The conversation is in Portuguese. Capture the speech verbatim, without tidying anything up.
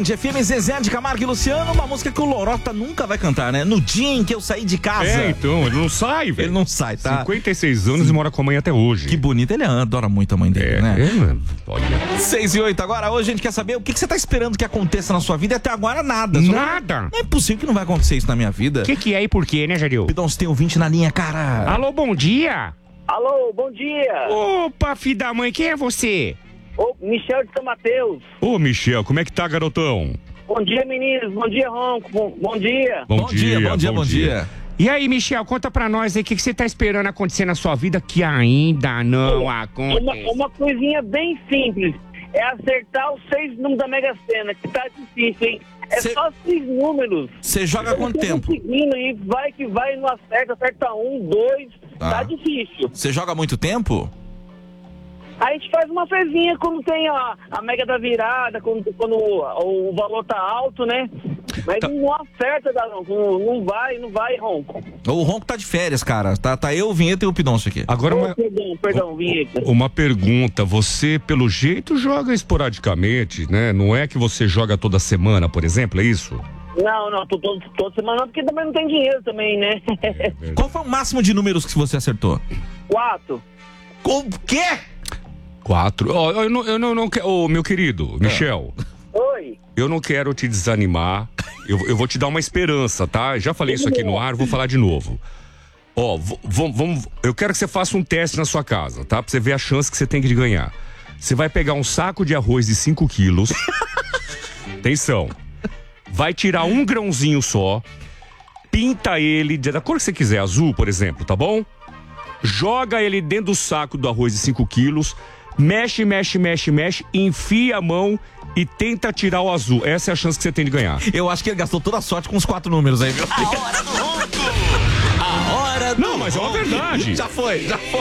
F M, Zezé de Camargo e Luciano, uma música que o Lorota nunca vai cantar, né? No dia em que eu saí de casa. É, então, ele não sai, velho. Ele não sai, tá? cinquenta e seis anos Sim. e mora com a mãe até hoje. Que bonito, ele adora muito a mãe dele, é, né? É, mano. Olha. seis e oito agora, hoje a gente quer saber o que, que você tá esperando que aconteça na sua vida e até agora nada. Nada. Não é possível que não vai acontecer isso na minha vida. O que, que é e por quê, né, Jadil? Pidão, você tem ouvinte na linha, cara. Alô, bom dia. Alô, bom dia. Opa, filho da mãe, quem é você? Ô, Michel de São Mateus. Ô, Michel, como é que tá, garotão? Bom dia, meninos. Bom dia, Ronco. Bom, bom dia. Bom, bom dia, dia, bom dia, bom dia. dia. E aí, Michel, conta pra nós aí o que, que você tá esperando acontecer na sua vida que ainda não acontece. Uma, uma coisinha bem simples. É acertar os seis números da Mega Sena, que tá difícil, hein? É Cê... só seis números. Você joga há quanto tempo? E vai que vai, não acerta, acerta um, dois, ah. tá difícil. Você joga há muito tempo? A gente faz uma fezinha quando tem a, a Mega da Virada, quando, quando o, o valor tá alto, né? Mas tá. não acerta, não, não vai, não vai, Ronco. O Ronco tá de férias, cara. Tá, tá eu, o Vinheta e o Pidoncio aqui. Agora oh, uma... Perdão, perdão, Vinheta. Uma pergunta, você pelo jeito joga esporadicamente, né? Não é que você joga toda semana, por exemplo, é isso? Não, não, tô todo, toda semana porque também não tem dinheiro também, né? É, qual foi o máximo de números que você acertou? Quatro. O quê? Quatro. Oh, eu não, eu não, não quero. Oh, meu querido, é. Michel. Oi. Eu não quero te desanimar. Eu, eu vou te dar uma esperança, tá? Já falei isso aqui no ar, vou falar de novo. Ó, oh, vamos. Eu quero que você faça um teste na sua casa, tá? Pra você ver a chance que você tem de ganhar. Você vai pegar um saco de arroz de cinco quilos. Atenção. Vai tirar um grãozinho só. Pinta ele da cor que você quiser, azul, por exemplo, tá bom? Joga ele dentro do saco do arroz de cinco quilos. Mexe, mexe, mexe, mexe, enfia a mão e tenta tirar o azul. Essa é a chance que você tem de ganhar. Eu acho que ele gastou toda a sorte com os quatro números aí, viu? A hora do ronco! A hora do Não, mas é uma verdade. Já foi, já foi.